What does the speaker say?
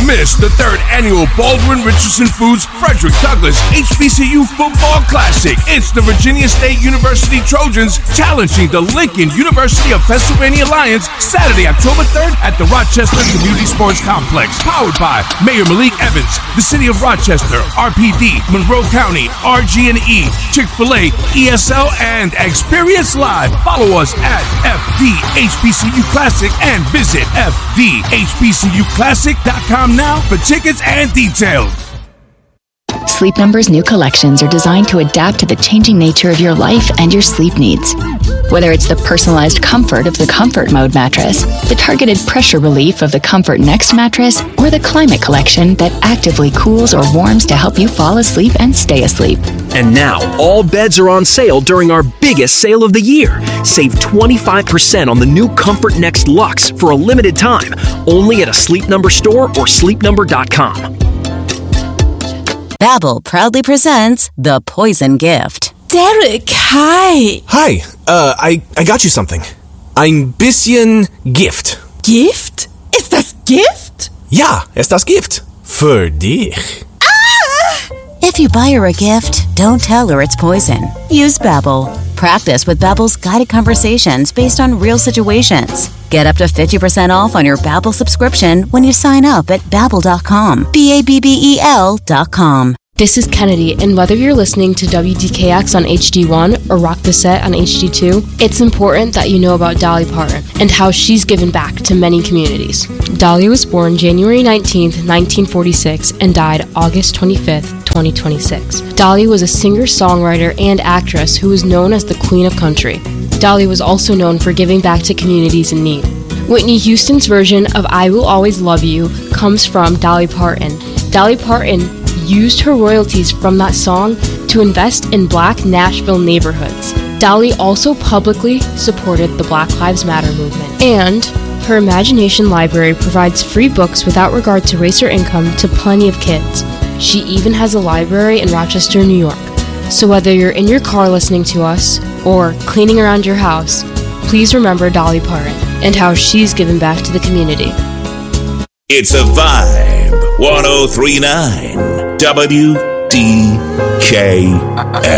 miss the 3rd annual Baldwin Richardson Foods Frederick Douglass HBCU Football Classic. It's the Virginia State University Trojans challenging the Lincoln University of Pennsylvania Lions Saturday, October 3rd at the Rochester Community Sports Complex. Powered by Mayor Malik Evans, the City of Rochester, RPD, Monroe County, RG&E, Chick-fil-A, ESL, and Experience Live. Follow us at FDHBCU Classic and visit FDHBCUClassic.com now for tickets and details. Sleep Number's new collections are designed to adapt to the changing nature of your life and your sleep needs. Whether it's the personalized comfort of the Comfort Mode mattress, the targeted pressure relief of the Comfort Next mattress, or the Climate Collection that actively cools or warms to help you fall asleep and stay asleep. And now, all beds are on sale during our biggest sale of the year. Save 25% on the new Comfort Next Luxe for a limited time, only at a Sleep Number store or sleepnumber.com. Babbel proudly presents The Poison Gift. Derek, hi. Hi, I got you something. Ein bisschen Gift. Gift? Ist das Gift? Ja, ist das Gift. Für dich. If you buy her a gift, don't tell her it's poison. Use Babbel. Practice with Babbel's guided conversations based on real situations. Get up to 50% off on your Babbel subscription when you sign up at Babbel.com. Babbel.com. This is Kennedy, and whether you're listening to WDKX on HD1 or Rock the Set on HD2, it's important that you know about Dolly Parton and how she's given back to many communities. Dolly was born January 19th, 1946, and died August 25th, 2026. Dolly was a singer-songwriter and actress who was known as the Queen of Country. Dolly was also known for giving back to communities in need. Whitney Houston's version of I Will Always Love You comes from Dolly Parton. Dolly Parton used her royalties from that song to invest in Black Nashville neighborhoods. Dolly also publicly supported the Black Lives Matter movement, and her Imagination Library provides free books without regard to race or income to plenty of kids. She even has a library in Rochester, New York. So whether you're in your car listening to us or cleaning around your house, please remember Dolly Parton and how she's given back to the community. It's a vibe. 103.9 WDKX.